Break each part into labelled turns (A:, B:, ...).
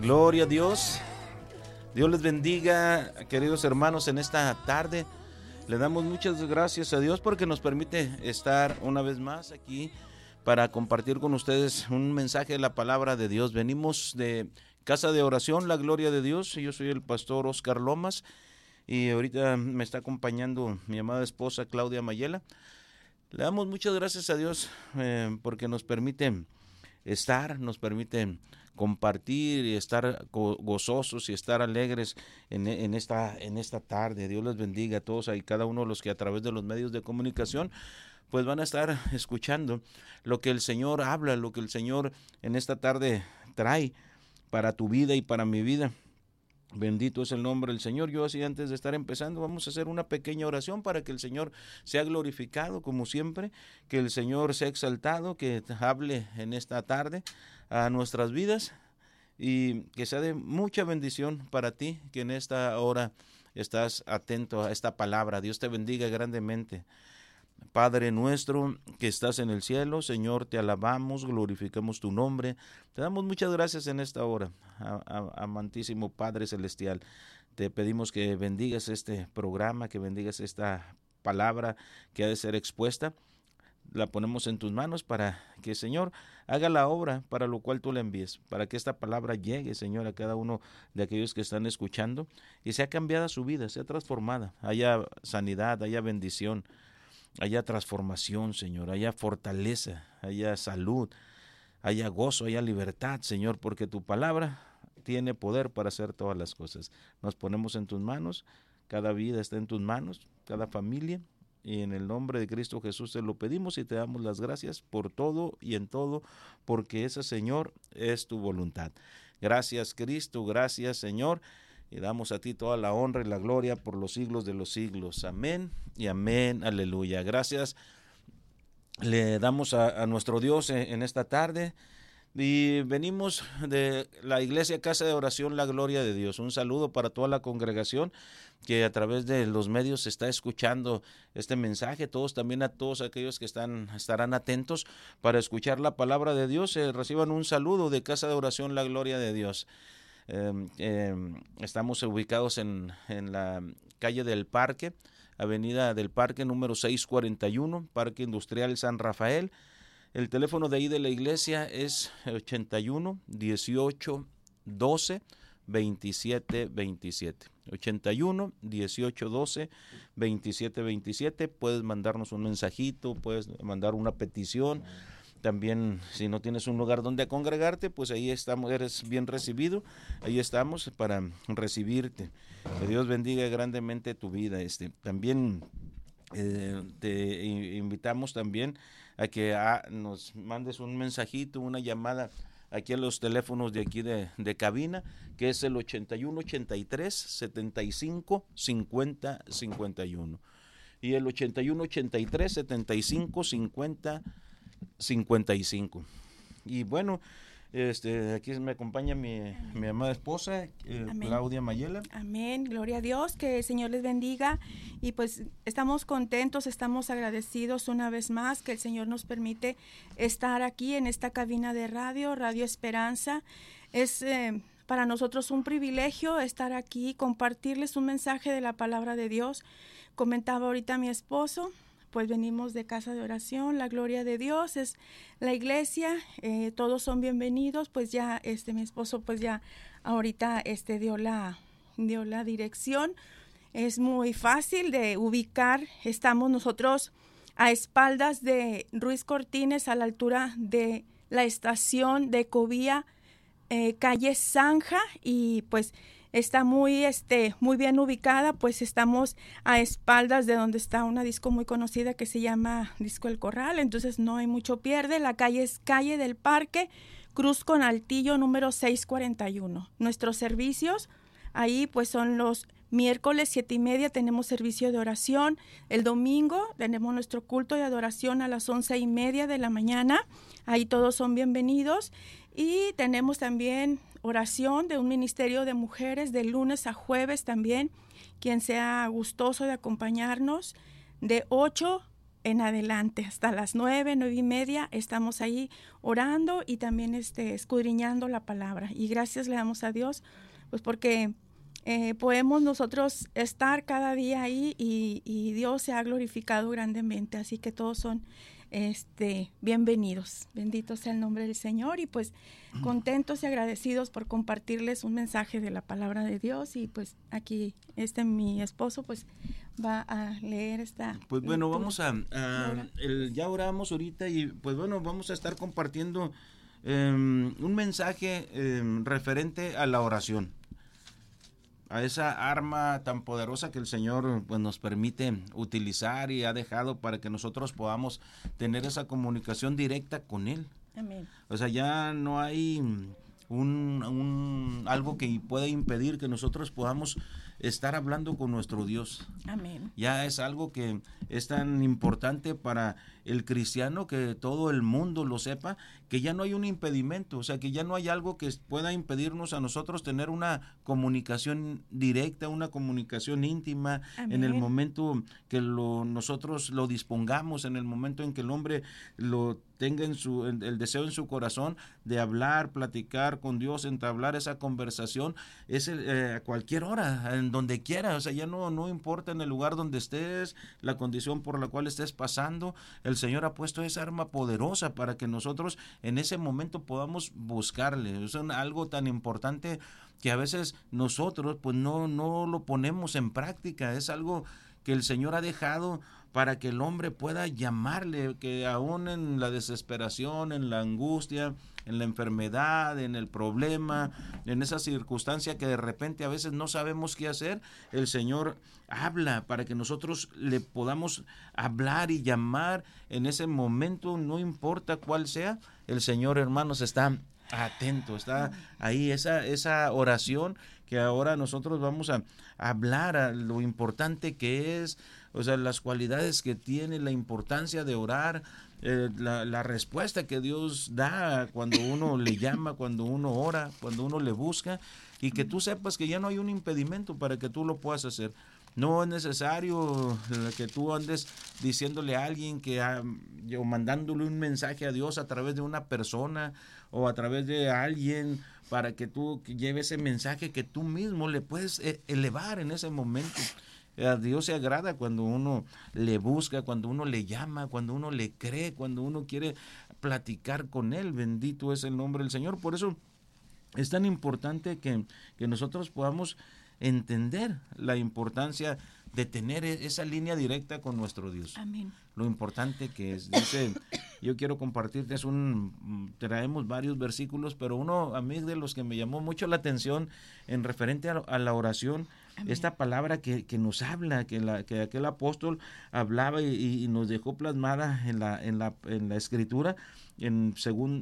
A: Gloria a Dios. Dios les bendiga, queridos hermanos, en esta tarde. Le damos muchas gracias a Dios porque nos permite estar una vez más aquí para compartir con ustedes un mensaje de la palabra de Dios. Venimos de Casa de Oración, la Gloria de Dios. Yo soy el pastor Oscar Lomas y ahorita me está acompañando mi amada esposa Claudia Mayela. Le damos muchas gracias a Dios porque nos permite estar, nos permite compartir y estar gozosos y estar alegres en esta tarde. Dios les bendiga a todos y cada uno de los que a través de los medios de comunicación pues van a estar escuchando lo que el Señor habla, lo que el Señor en esta tarde trae para tu vida y para mi vida. Bendito es el nombre del Señor. Yo así antes de estar empezando vamos a hacer una pequeña oración para que el Señor sea glorificado como siempre, que el Señor sea exaltado, que hable en esta tarde a nuestras vidas y que sea de mucha bendición para ti, que en esta hora estás atento a esta palabra. Dios te bendiga grandemente. Padre nuestro que estás en el cielo, Señor, te alabamos, glorificamos tu nombre. Te damos muchas gracias en esta hora, amantísimo Padre Celestial. Te pedimos que bendigas este programa, que bendigas esta palabra que ha de ser expuesta. La ponemos en tus manos para que, Señor, haga la obra para lo cual tú la envíes, para que esta palabra llegue, Señor, a cada uno de aquellos que están escuchando y sea cambiada su vida, sea transformada, haya sanidad, haya bendición, haya transformación, Señor, haya fortaleza, haya salud, haya gozo, haya libertad, Señor, porque tu palabra tiene poder para hacer todas las cosas. Nos ponemos en tus manos, cada vida está en tus manos, cada familia, y en el nombre de Cristo Jesús te lo pedimos y te damos las gracias por todo y en todo, porque esa, Señor, es tu voluntad. Gracias, Cristo, gracias, Señor. Y damos a ti toda la honra y la gloria por los siglos de los siglos. Amén y amén. Aleluya. Gracias. Le damos a nuestro Dios en esta tarde. Y venimos de la iglesia Casa de Oración, la Gloria de Dios. Un saludo para toda la congregación que a través de los medios está escuchando este mensaje. Todos también a todos aquellos que estarán atentos para escuchar la palabra de Dios. Reciban un saludo de Casa de Oración, la Gloria de Dios. Estamos ubicados en la calle del Parque, avenida del Parque número 641, Parque Industrial San Rafael. El teléfono de ahí de la iglesia es 81 18 12 27 27. 81 18 12 27 27. Puedes mandarnos un mensajito, puedes mandar una petición. También, si no tienes un lugar donde congregarte, pues ahí estamos, eres bien recibido. Ahí estamos para recibirte. Que Dios bendiga grandemente tu vida. También te invitamos también a que nos mandes un mensajito, una llamada aquí a los teléfonos de aquí de cabina, que es el 81 83 75 50 51 y el 81 83 75 50 55. Y bueno, aquí me acompaña mi amada esposa, Claudia Mayela.
B: Amén, gloria a Dios, que el Señor les bendiga. Y pues estamos contentos, estamos agradecidos una vez más que el Señor nos permite estar aquí en esta cabina de Radio Esperanza. Es para nosotros un privilegio estar aquí, compartirles un mensaje de la palabra de Dios. Comentaba ahorita mi esposo, pues venimos de Casa de Oración, la Gloria de Dios, es la iglesia, todos son bienvenidos. Pues ya mi esposo pues ya ahorita dio la dirección. Es muy fácil de ubicar, estamos nosotros a espaldas de Ruiz Cortines, a la altura de la estación de Ecovía, calle Zanja, y pues está muy bien ubicada. Pues estamos a espaldas de donde está una disco muy conocida que se llama Disco El Corral, entonces no hay mucho pierde. La calle es calle del Parque, Cruz con Altillo, número 641. Nuestros servicios ahí pues son los miércoles 7:30 tenemos servicio de oración. El domingo tenemos nuestro culto de adoración a las 11:30 de la mañana. Ahí todos son bienvenidos. Y tenemos también oración de un ministerio de mujeres de lunes a jueves también. Quien sea gustoso de acompañarnos, de 8 en adelante, hasta las 9:30, estamos ahí orando y también escudriñando la palabra. Y gracias le damos a Dios, pues porque podemos nosotros estar cada día ahí y Dios se ha glorificado grandemente, así que todos son bienvenidos. Bendito sea el nombre del Señor y pues contentos y agradecidos por compartirles un mensaje de la palabra de Dios. Y pues aquí mi esposo pues va a leer esta.
A: Pues bueno, vamos ya oramos ahorita y pues bueno, vamos a estar compartiendo un mensaje referente a la oración, a esa arma tan poderosa que el Señor pues nos permite utilizar y ha dejado para que nosotros podamos tener esa comunicación directa con Él.
B: Amén.
A: O sea, ya no hay algo que pueda impedir que nosotros podamos estar hablando con nuestro Dios.
B: Amén.
A: Ya es algo que es tan importante para el cristiano que todo el mundo lo sepa, que ya no hay un impedimento, o sea, que ya no hay algo que pueda impedirnos a nosotros tener una comunicación directa, una comunicación íntima. Amén. En el momento que nosotros lo dispongamos, en el momento en que el hombre lo tenga el deseo en su corazón de hablar, platicar con Dios, entablar esa conversación, es a cualquier hora, en donde quiera, o sea, ya no importa en el lugar donde estés, la condición por la cual estés pasando, el Señor ha puesto esa arma poderosa para que nosotros en ese momento podamos buscarle. Es algo tan importante que a veces nosotros pues no lo ponemos en práctica, es algo que el Señor ha dejado para que el hombre pueda llamarle, que aún en la desesperación, en la angustia, en la enfermedad, en el problema, en esa circunstancia que de repente a veces no sabemos qué hacer, el Señor habla para que nosotros le podamos hablar y llamar en ese momento, no importa cuál sea, el Señor, hermanos, está atento, está ahí esa oración que ahora nosotros vamos a hablar, a lo importante que es, o sea, las cualidades que tiene, la importancia de orar, la respuesta que Dios da cuando uno le llama, cuando uno ora, cuando uno le busca, y que tú sepas que ya no hay un impedimento para que tú lo puedas hacer. No es necesario que tú andes diciéndole a alguien o mandándole un mensaje a Dios a través de una persona o a través de alguien para que tú lleves ese mensaje que tú mismo le puedes elevar en ese momento. A Dios se agrada cuando uno le busca, cuando uno le llama, cuando uno le cree, cuando uno quiere platicar con Él. Bendito es el nombre del Señor. Por eso es tan importante que nosotros podamos entender la importancia de tener esa línea directa con nuestro Dios.
B: Amén.
A: Lo importante que es. Dice, yo quiero compartirte, traemos varios versículos, pero uno a mí de los que me llamó mucho la atención en referente a la oración, amén, esta palabra que nos habla, que aquel apóstol hablaba y nos dejó plasmada en la escritura, en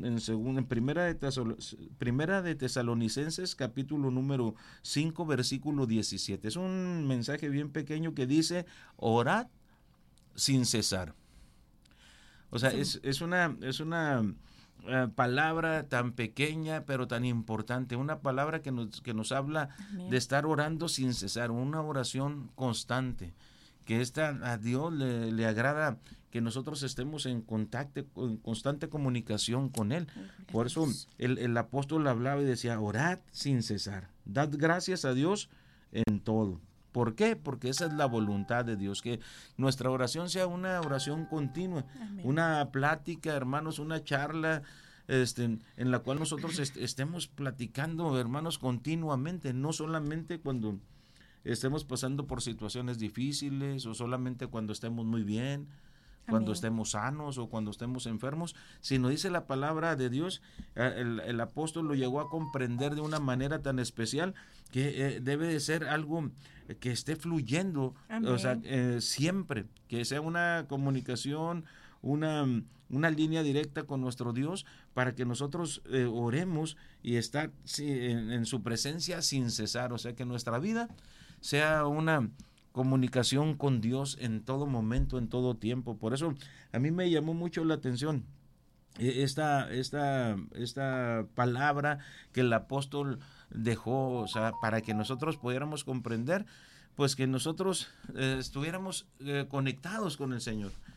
A: primera de Tesalonicenses, capítulo número 5, versículo 17. Es un mensaje bien pequeño que dice, orad sin cesar. O sea, sí, es una palabra tan pequeña pero tan importante, una palabra que nos habla, amén, de estar orando sin cesar, una oración constante, que a Dios le agrada que nosotros estemos en constante comunicación con Él. Por eso el apóstol hablaba y decía, orad sin cesar, dad gracias a Dios en todo. ¿Por qué? Porque esa es la voluntad de Dios, que nuestra oración sea una oración continua, amén, una plática, hermanos, una charla en la cual nosotros estemos platicando, hermanos, continuamente, no solamente cuando estemos pasando por situaciones difíciles o solamente cuando estemos muy bien, cuando, amén, estemos sanos o cuando estemos enfermos, sino dice la palabra de Dios, el apóstol lo llegó a comprender de una manera tan especial que debe de ser algo que esté fluyendo, amén, o sea, siempre, que sea una comunicación, una línea directa con nuestro Dios para que nosotros oremos y estar en su presencia sin cesar, o sea, que nuestra vida sea una comunicación con Dios en todo momento, en todo tiempo. Por eso a mí me llamó mucho la atención esta palabra que el apóstol dejó, o sea, para que nosotros pudiéramos comprender, pues que nosotros estuviéramos conectados con el Señor.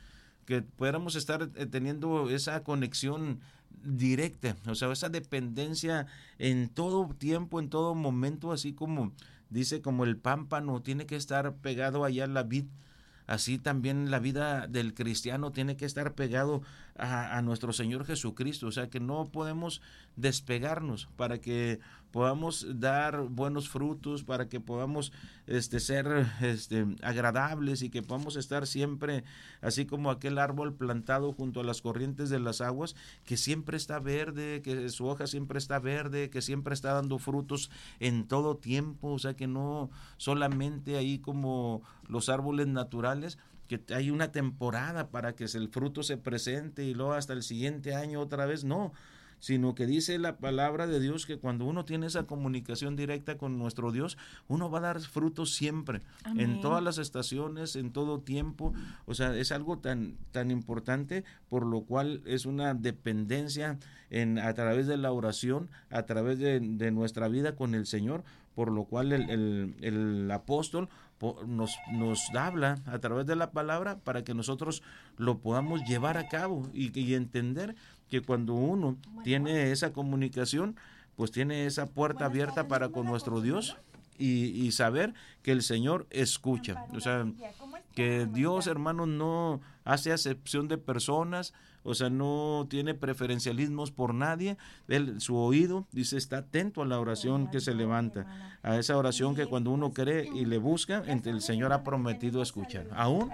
A: que pudiéramos estar teniendo esa conexión directa, o sea, esa dependencia en todo tiempo, en todo momento, así como dice, como el pámpano tiene que estar pegado allá a la vid. Así también la vida del cristiano tiene que estar pegado a nuestro Señor Jesucristo. O sea que no podemos despegarnos para que podamos dar buenos frutos, para que podamos ser agradables y que podamos estar siempre, así como aquel árbol plantado junto a las corrientes de las aguas, que siempre está verde, que su hoja siempre está verde, que siempre está dando frutos en todo tiempo. O sea que no solamente ahí como los árboles naturales, que hay una temporada para que el fruto se presente y luego hasta el siguiente año otra vez, no, sino que dice la palabra de Dios que cuando uno tiene esa comunicación directa con nuestro Dios, uno va a dar frutos siempre. Amén. En todas las estaciones, en todo tiempo. O sea, es algo tan importante, por lo cual es una dependencia a través de la oración, a través de nuestra vida con el Señor, por lo cual el apóstol nos habla a través de la palabra para que nosotros lo podamos llevar a cabo y entender que cuando uno tiene esa comunicación, pues tiene esa puerta abierta para con nuestro Dios y saber que el Señor escucha. O sea, que Dios, hermanos, no hace acepción de personas, o sea, no tiene preferencialismos por nadie. Su oído, dice, está atento a la oración que se levanta, a esa oración que cuando uno cree y le busca, el Señor ha prometido escuchar.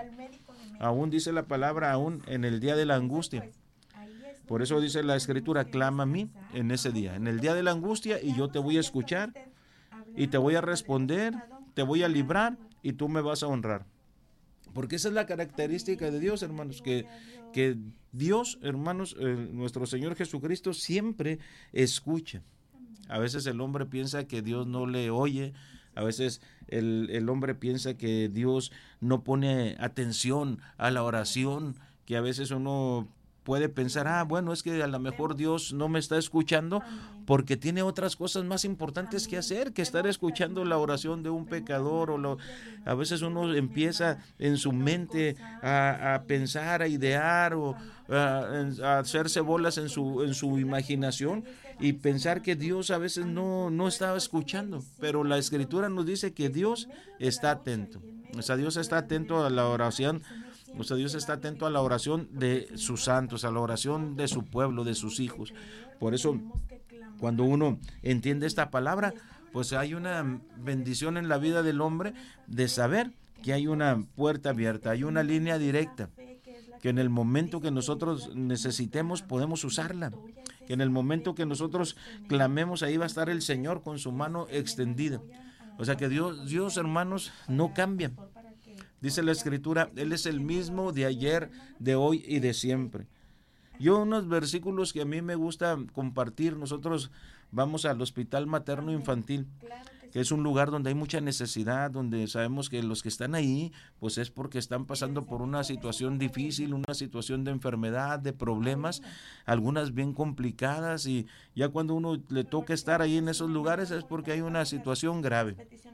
A: Aún dice la palabra, aún en el día de la angustia. Por eso dice la Escritura, clama a mí en ese día, en el día de la angustia, y yo te voy a escuchar y te voy a responder, te voy a librar y tú me vas a honrar. Porque esa es la característica de Dios, hermanos, que Dios, hermanos, nuestro Señor Jesucristo siempre escucha. A veces el hombre piensa que Dios no le oye, a veces el hombre piensa que Dios no pone atención a la oración, que a veces uno puede pensar, bueno, es que a lo mejor Dios no me está escuchando porque tiene otras cosas más importantes que hacer que estar escuchando la oración de un pecador. A veces uno empieza en su mente a pensar, a idear o a hacerse bolas en su imaginación y pensar que Dios a veces no estaba escuchando. Pero la Escritura nos dice que Dios está atento. O sea, Dios está atento a la oración. O sea, Dios está atento a la oración de sus santos, a la oración de su pueblo, de sus hijos. Por eso, cuando uno entiende esta palabra, pues hay una bendición en la vida del hombre de saber que hay una puerta abierta, hay una línea directa, que en el momento que nosotros necesitemos podemos usarla, que en el momento que nosotros clamemos, ahí va a estar el Señor con su mano extendida. O sea que Dios, hermanos, no cambia. Dice la Escritura, Él es el mismo de ayer, de hoy y de siempre. Yo unos versículos que a mí me gusta compartir, nosotros vamos al Hospital Materno Infantil, que es un lugar donde hay mucha necesidad, donde sabemos que los que están ahí, pues es porque están pasando por una situación difícil, una situación de enfermedad, de problemas, algunas bien complicadas, y ya cuando uno le toca estar ahí en esos lugares es porque hay una situación grave.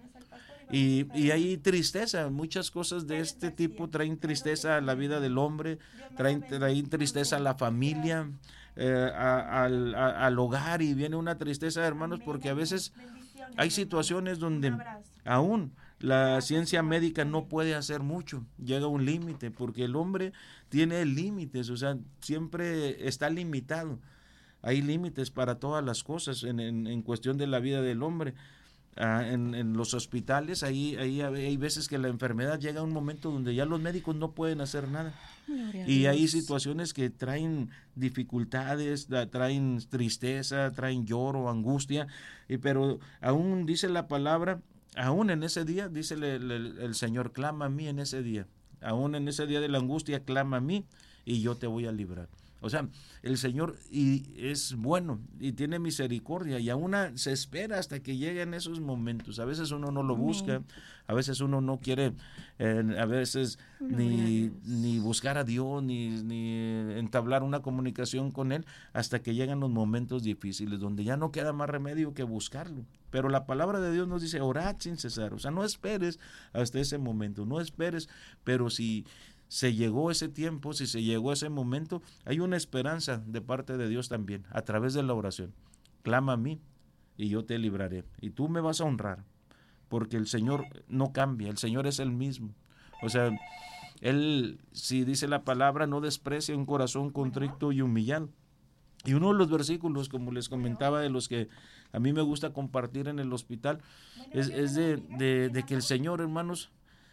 A: Y hay tristeza, muchas cosas de este tipo traen tristeza a la vida del hombre, traen tristeza a la familia, al hogar, y viene una tristeza, hermanos, porque a veces hay situaciones donde aún la ciencia médica no puede hacer mucho, llega a un límite, porque el hombre tiene límites, o sea, siempre está limitado, hay límites para todas las cosas en cuestión de la vida del hombre. En los hospitales, ahí hay veces que la enfermedad llega a un momento donde ya los médicos no pueden hacer nada. Y hay situaciones que traen dificultades, traen tristeza, traen lloro, angustia, pero aún dice la palabra, aún en ese día, dice el Señor, clama a mí en ese día. Aún en ese día de la angustia, clama a mí y yo te voy a librar. O sea, el Señor es bueno y tiene misericordia, y aún se espera hasta que lleguen esos momentos. A veces uno no lo busca, a veces uno no quiere, a veces ni buscar a Dios, ni entablar una comunicación con Él, hasta que llegan los momentos difíciles, donde ya no queda más remedio que buscarlo. Pero la palabra de Dios nos dice, orad sin cesar. O sea, no esperes hasta ese momento, no esperes, pero si se llegó ese tiempo, si se llegó ese momento, hay una esperanza de parte de Dios también, a través de la oración. Clama a mí y yo te libraré, y tú me vas a honrar, porque el Señor no cambia, el Señor es el mismo. O sea, Él, si dice la palabra, no desprecia un corazón contrito y humillado. Y uno de los versículos, como les comentaba, de los que a mí me gusta compartir en el hospital, es de que el Señor, hermanos,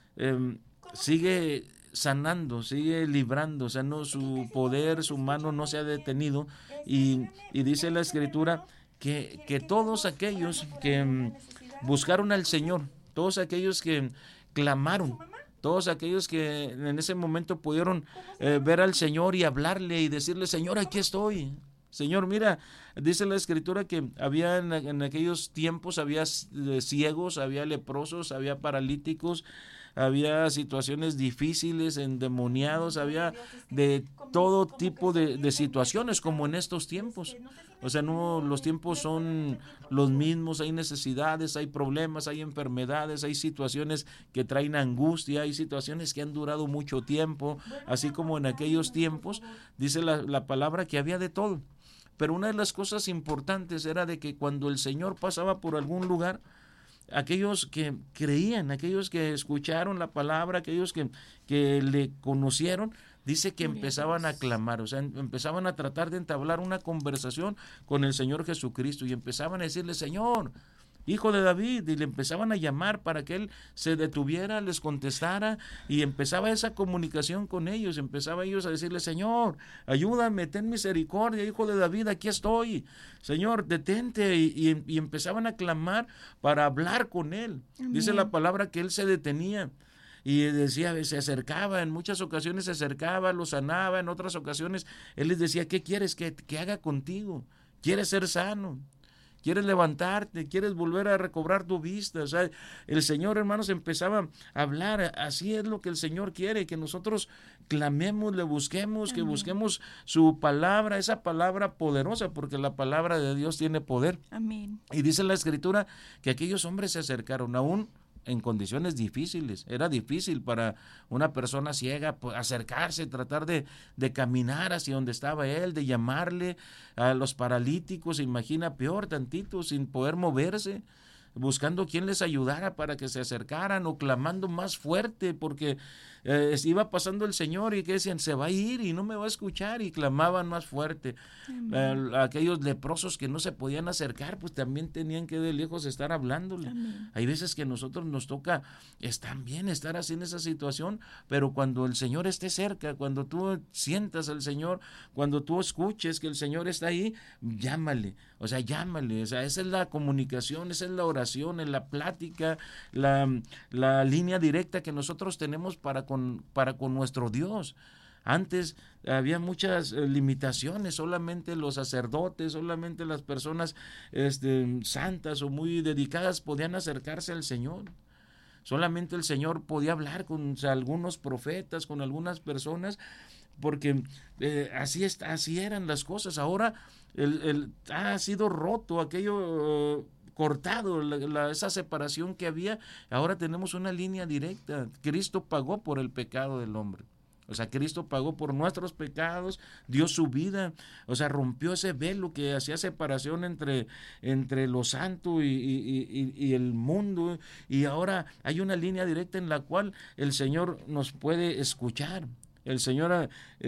A: sigue sanando, sigue librando, o sea, no, su poder, su mano no se ha detenido, y dice la Escritura que todos aquellos que buscaron al Señor, todos aquellos que clamaron, todos aquellos que en ese momento pudieron ver al Señor y hablarle y decirle: Señor, aquí estoy. Señor, mira, dice la Escritura que había en aquellos tiempos, había ciegos, había leprosos, había paralíticos, había situaciones difíciles, endemoniados, había de todo tipo de situaciones como en estos tiempos. O sea, no, los tiempos son los mismos, hay necesidades, hay problemas, hay enfermedades, hay situaciones que traen angustia, hay situaciones que han durado mucho tiempo, así como en aquellos tiempos, dice la palabra que había de todo. Pero una de las cosas importantes era de que cuando el Señor pasaba por algún lugar, aquellos que creían, aquellos que escucharon la palabra, aquellos que le conocieron, dice que empezaban a clamar, o sea, empezaban a tratar de entablar una conversación con el Señor Jesucristo y empezaban a decirle: Señor, Hijo de David, y le empezaban a llamar para que Él se detuviera, les contestara, y empezaba esa comunicación con ellos, empezaba ellos a decirle: Señor, ayúdame, ten misericordia, Hijo de David, aquí estoy, Señor, detente, y empezaban a clamar para hablar con Él. Amén. Dice la palabra que Él se detenía y decía, se acercaba, en muchas ocasiones se acercaba, lo sanaba, en otras ocasiones Él les decía: ¿qué quieres que haga contigo? ¿Quieres ser sano? ¿Quieres levantarte? ¿Quieres volver a recobrar tu vista? O sea, el Señor, hermanos, empezaba a hablar. Así es lo que el Señor quiere, que nosotros clamemos, le busquemos, que busquemos su palabra, esa palabra poderosa, porque la palabra de Dios tiene poder.
B: Amén.
A: Y dice la Escritura que aquellos hombres se acercaron aún en condiciones difíciles. Era difícil para una persona ciega acercarse, tratar de caminar hacia donde estaba él, de llamarle a los paralíticos, imagina, peor tantito, sin poder moverse, buscando quien les ayudara para que se acercaran, o clamando más fuerte porque iba pasando el Señor y que decían: se va a ir y no me va a escuchar, y clamaban más fuerte. Aquellos leprosos que no se podían acercar, pues también tenían que de lejos estar hablándole. Amén. Hay veces que a nosotros nos toca también estar así en esa situación, pero cuando el Señor esté cerca, cuando tú sientas al Señor, cuando tú escuches que el Señor está ahí, llámale, o sea, esa es la comunicación, esa es la oración, es la plática, la línea directa que nosotros tenemos para con nuestro Dios. Antes había muchas limitaciones, solamente los sacerdotes, solamente las personas santas o muy dedicadas podían acercarse al Señor. Solamente el Señor podía hablar con algunos profetas, con algunas personas, porque así eran las cosas. Ahora ha sido roto aquello, cortado esa separación que había. Ahora tenemos una línea directa. Cristo pagó por el pecado del hombre. O sea, Cristo pagó por nuestros pecados, dio su vida, o sea, rompió ese velo que hacía separación entre lo santo y el mundo, y ahora hay una línea directa en la cual el Señor nos puede escuchar. El Señor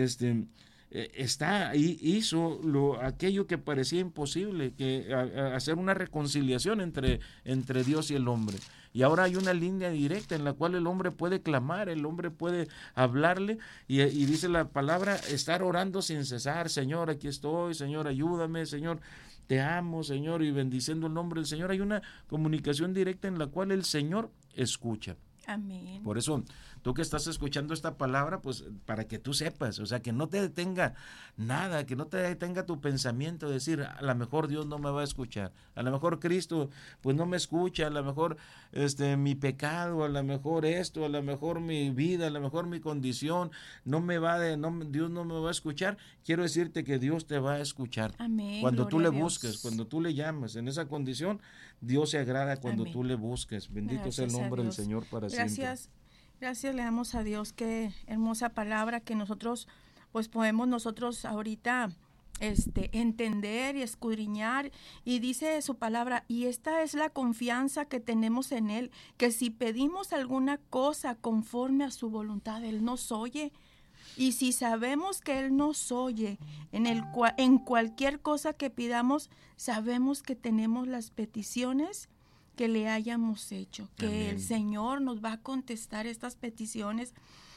A: está ahí, hizo aquello que parecía imposible, que hacer una reconciliación entre Dios y el hombre. Y ahora hay una línea directa en la cual el hombre puede clamar, el hombre puede hablarle, y dice la palabra, estar orando sin cesar: Señor, aquí estoy, Señor, ayúdame, Señor, te amo, Señor, y bendiciendo el nombre del Señor. Hay una comunicación directa en la cual el Señor escucha.
B: Amén.
A: Por eso, tú que estás escuchando esta palabra, pues para que tú sepas, o sea, que no te detenga nada, que no te detenga tu pensamiento de decir: a lo mejor Dios no me va a escuchar, a lo mejor Cristo pues no me escucha, a lo mejor mi pecado, a lo mejor esto, a lo mejor mi vida, a lo mejor mi condición Dios no me va a escuchar. Quiero decirte que Dios te va a escuchar.
B: Amén.
A: Cuando tú le
B: Gloria a Dios.
A: busques, cuando tú le llamas en esa condición, Dios se agrada cuando
B: Amén.
A: tú le busques. Bendito sea el
B: Gracias a
A: nombre del
B: Dios.
A: Señor para siempre.
B: Gracias Gracias le damos a Dios, qué hermosa palabra que nosotros pues podemos nosotros ahorita entender y escudriñar, y dice su palabra, y esta es la confianza que tenemos en Él, que si pedimos alguna cosa conforme a su voluntad, Él nos oye. Y si sabemos que Él nos oye en cualquier cosa que pidamos, sabemos que tenemos las peticiones que le hayamos hecho, que
A: Amén.
B: el Señor nos va a contestar estas peticiones.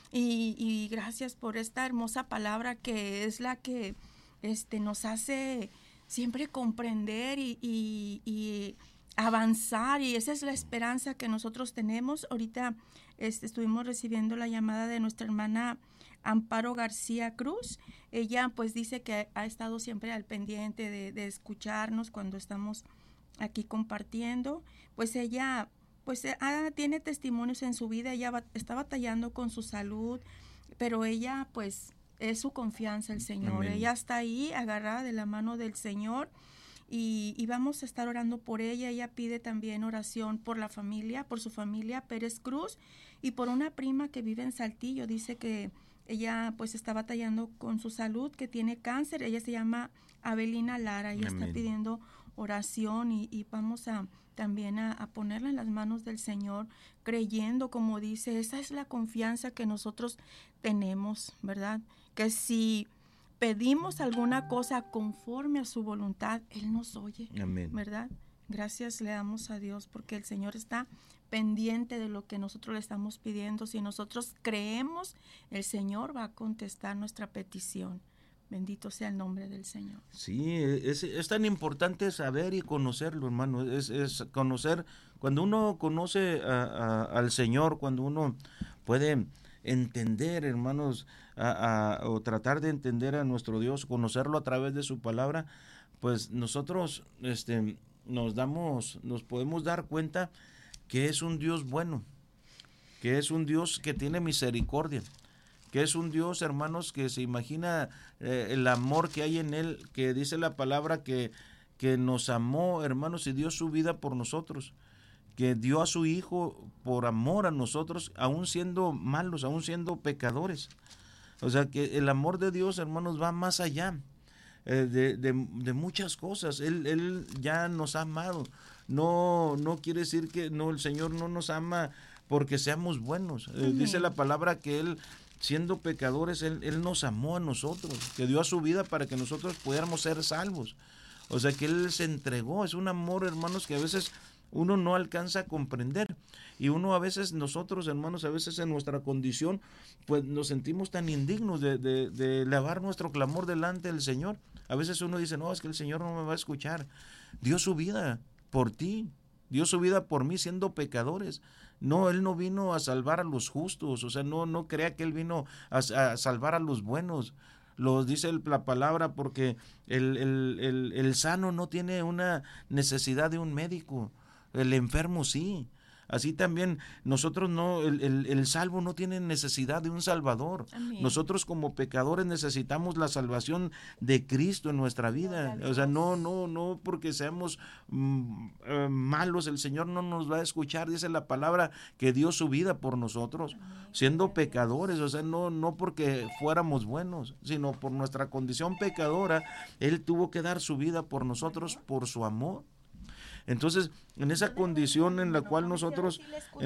B: Y gracias por esta hermosa palabra que es la que nos hace siempre comprender y avanzar, y esa es la esperanza que nosotros tenemos. Ahorita estuvimos recibiendo la llamada de nuestra hermana Amparo García Cruz. Ella pues dice que ha estado siempre al pendiente de escucharnos cuando estamos aquí compartiendo. Pues ella pues tiene testimonios en su vida. Ella está batallando con su salud, pero ella pues es su confianza el Señor.
A: Amén.
B: Ella está ahí agarrada de la mano del Señor, y vamos a estar orando por ella. Ella pide también oración por la familia, por su familia Pérez Cruz, y por una prima que vive en Saltillo. Dice que ella pues está batallando con su salud, que tiene cáncer. Ella se llama Abelina Lara. Ella
A: Amén.
B: está pidiendo oración, y vamos también a ponerla en las manos del Señor, creyendo, como dice, esa es la confianza que nosotros tenemos, ¿verdad? Que si pedimos alguna cosa conforme a su voluntad, Él nos oye.
A: Amén.
B: ¿Verdad? Gracias le damos a Dios porque el Señor está pendiente de lo que nosotros le estamos pidiendo. Si nosotros creemos, el Señor va a contestar nuestra petición. Bendito sea el nombre del Señor.
A: Sí, es tan importante saber y conocerlo, hermano. Es conocer, cuando uno conoce al Señor, cuando uno puede entender, hermanos, o tratar de entender a nuestro Dios, conocerlo a través de su palabra, pues nosotros nos podemos dar cuenta que es un Dios bueno, que es un Dios que tiene misericordia, que es un Dios, hermanos, que se imagina el amor que hay en Él, que dice la palabra que nos amó, hermanos, y dio su vida por nosotros, que dio a su Hijo por amor a nosotros, aún siendo malos, aún siendo pecadores. O sea, que el amor de Dios, hermanos, va más allá de muchas cosas. Él ya nos ha amado. No quiere decir que el Señor no nos ama porque seamos buenos. Dice la palabra que Él, siendo pecadores, Él nos amó a nosotros, que dio a su vida para que nosotros pudiéramos ser salvos. O sea, que Él se entregó. Es un amor, hermanos, que a veces uno no alcanza a comprender. Y uno a veces, nosotros, hermanos, a veces en nuestra condición, pues nos sentimos tan indignos de elevar nuestro clamor delante del Señor. A veces uno dice, no, es que el Señor no me va a escuchar. Dio su vida por ti, dio su vida por mí siendo pecadores. No, Él no vino a salvar a los justos, o sea, no crea que Él vino a salvar a los buenos. Los dice la palabra, porque el sano no tiene una necesidad de un médico, el enfermo sí. Así también nosotros no, el salvo no tiene necesidad de un salvador.
B: Amén.
A: Nosotros como pecadores necesitamos la salvación de Cristo en nuestra vida. O sea, no porque seamos malos, el Señor no nos va a escuchar. Dice la palabra que dio su vida por nosotros, siendo pecadores. O sea, no porque fuéramos buenos, sino por nuestra condición pecadora. Él tuvo que dar su vida por nosotros, por su amor. Entonces, en esa condición en la cual nosotros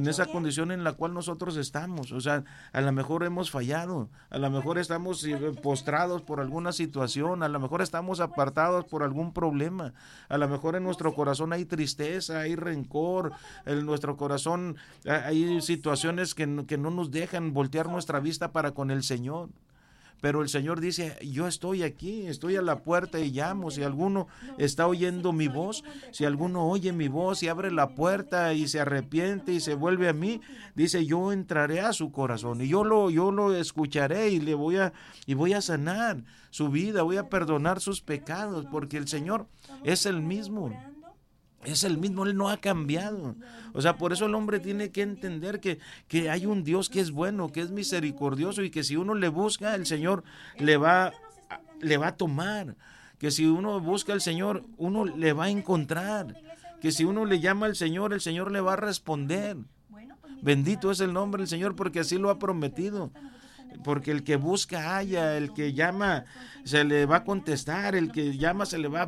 A: estamos, o sea, a lo mejor hemos fallado, a lo mejor estamos postrados por alguna situación, a lo mejor estamos apartados por algún problema, a lo mejor en nuestro corazón hay tristeza, hay rencor, en nuestro corazón hay situaciones que no nos dejan voltear nuestra vista para con el Señor. Pero el Señor dice, yo estoy aquí, estoy a la puerta y llamo. Si alguno está oyendo mi voz, si alguno oye mi voz y abre la puerta y se arrepiente y se vuelve a mí, dice, yo entraré a su corazón y yo lo escucharé y voy a sanar su vida, voy a perdonar sus pecados, porque el Señor es el mismo. Es el mismo, Él no ha cambiado. O sea, por eso el hombre tiene que entender que hay un Dios que es bueno, que es misericordioso, y que si uno le busca, el Señor le va a tomar. Que si uno busca al Señor, uno le va a encontrar. Que si uno le llama al Señor, el Señor le va a responder. Bendito es el nombre del Señor, porque así lo ha prometido. Porque el que busca halla, el que llama se le va a contestar, el que llama se le va